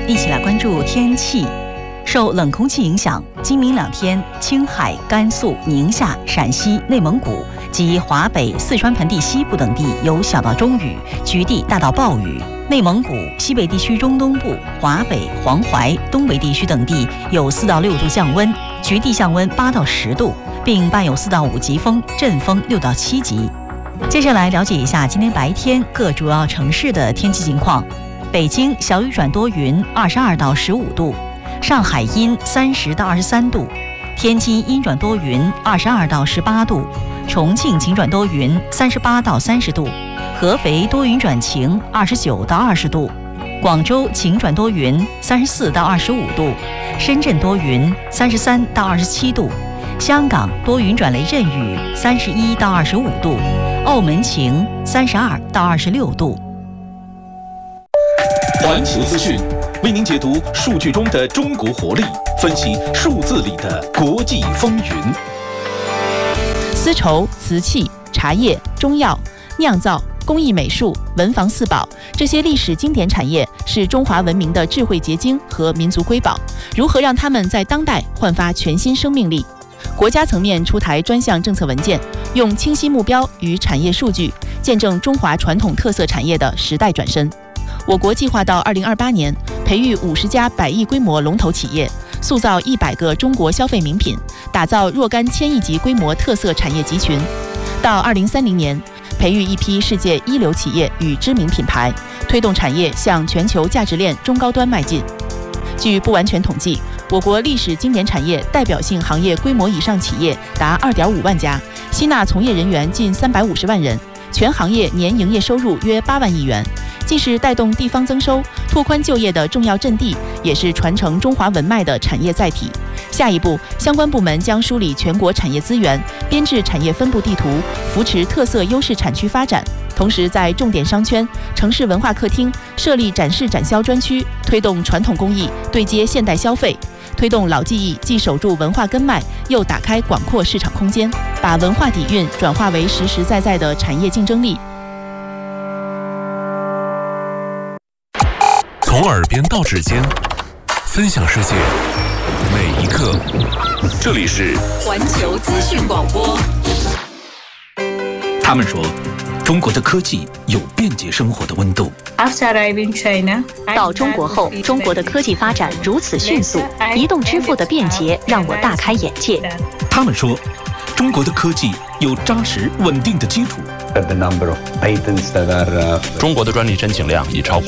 一起来关注天气。受冷空气影响，今明2天，青海、甘肃、宁夏、陕西、内蒙古及华北、四川盆地西部等地有小到中雨，局地大到暴雨。内蒙古、西北地区中东部、华北、黄淮、东北地区等地有4到6度降温，局地降温8到10度，并伴有4到5级风，阵风6到7级。接下来了解一下今天白天各主要城市的天气情况。北京小雨转多云，22到15度；上海阴30到23度；天津阴转多云，22到18度；重庆晴转多云，38到30度；合肥多云转晴，29到20度；广州晴转多云，34到25度；深圳多云，33到27度；香港多云转雷阵雨，31到25度；澳门晴，32到26度。 环球资讯为您解读数据中的中国活力，分析数字里的国际风云。 丝绸、瓷器、茶叶、中药、酿造、工艺美术、文房四宝，这些历史经典产业是中华文明的智慧结晶和民族瑰宝。如何让它们在当代焕发全新生命力？国家层面出台专项政策文件，用清晰目标与产业数据，见证中华传统特色产业的时代转身。我国计划到2028年培育50家100亿规模龙头企业，塑造100个中国消费名品，打造若干1000亿级规模特色产业集群。到2030年，培育一批世界一流企业与知名品牌，推动产业向全球价值链中高端迈进。据不完全统计，我国历史经典产业代表性行业规模以上企业达2.5万家，吸纳从业人员近350万人，全行业年营业收入约8万亿元。既是带动地方增收、拓宽就业的重要阵地，也是传承中华文脉的产业载体。下一步，相关部门将梳理全国产业资源，编制产业分布地图，扶持特色优势产区发展。同时，在重点商圈、城市文化客厅设立展示展销专区，推动传统工艺对接现代消费，推动老技艺既守住文化根脉，又打开广阔市场空间，把文化底蕴转化为实实在在的产业竞争力。 从耳边到指尖，分享世界每一刻。这里是环球资讯广播。 他们说，中国的科技有便捷生活的温度。 到中国后，中国的科技发展如此迅速，移动支付的便捷让我大开眼界。 他们说，中国的科技有扎实稳定的基础。 中国的专利申请量已超过